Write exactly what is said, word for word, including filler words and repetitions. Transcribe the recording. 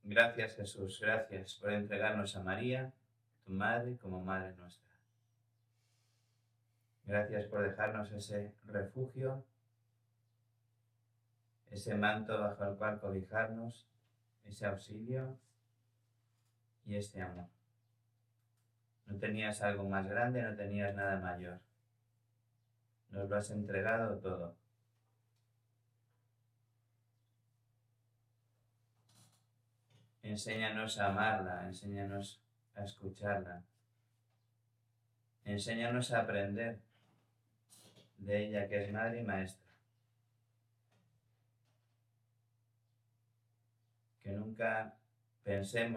Gracias, Jesús, gracias por entregarnos a María, tu Madre, como Madre nuestra. Gracias por dejarnos ese refugio, ese manto bajo el cual cobijarnos, ese auxilio y este amor. No tenías algo más grande, no tenías nada mayor. Nos lo has entregado todo. Enséñanos a amarla, enséñanos a escucharla. Enséñanos a aprender de ella, que es madre y maestra. Que nunca pensemos